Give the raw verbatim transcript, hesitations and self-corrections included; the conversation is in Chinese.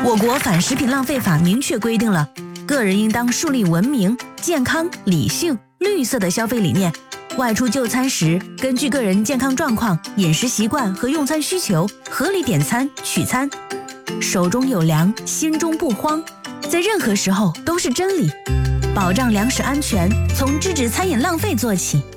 我国反食品浪费法明确规定了，个人应当树立文明、健康、理性、绿色的消费理念。外出就餐时，根据个人健康状况、饮食习惯和用餐需求，合理点餐取餐。手中有粮，心中不慌，在任何时候都是真理。保障粮食安全，从制止餐饮浪费做起。